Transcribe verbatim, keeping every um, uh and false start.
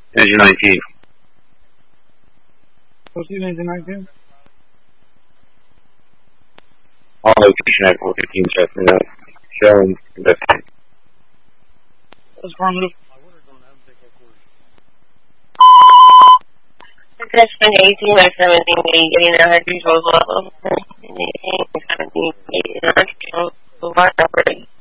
Engine nineteen. Proceed engine nineteen. All location at four fifteen checking out. Showing investigate. That's affirmative. Assessment eighteen by seventeen, getting a high control level. eighteen, seventeen, eighteen, control, operating.